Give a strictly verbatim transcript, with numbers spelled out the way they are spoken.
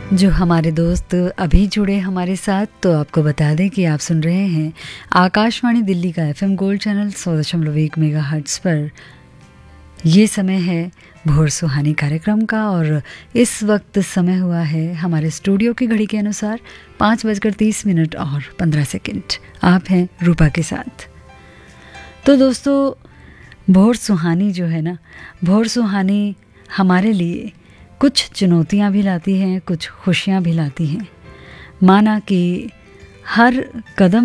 जो हमारे दोस्त अभी जुड़े हमारे साथ, तो आपको बता दें कि आप सुन रहे हैं आकाशवाणी दिल्ली का एफएम गोल्ड चैनल सौ दशमलव एक मेगा हर्ट्ज़ पर। ये समय है भोर सुहानी कार्यक्रम का और इस वक्त समय हुआ है हमारे स्टूडियो की घड़ी के अनुसार पाँच बजकर तीस मिनट और पंद्रह सेकंड। आप हैं रूपा के साथ। तो दोस्तों, भोर सुहानी जो है ना, भोर सुहानी हमारे लिए कुछ चुनौतियाँ भी लाती हैं, कुछ खुशियाँ भी लाती हैं। माना कि हर कदम